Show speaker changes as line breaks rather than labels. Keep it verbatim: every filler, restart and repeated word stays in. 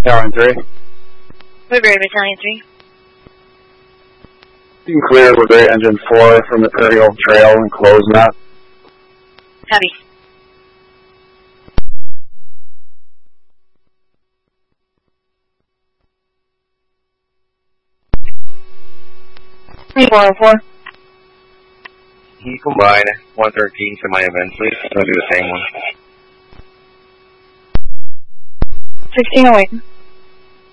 Battalion three.
Woodbury, Battalion three.
You can clear Woodbury Engine four from the Imperial Trail and close that.
Copy. three four oh four.
Can you combine one thirteen to my event, please? I'm going to do the same one.
sixteen oh eight.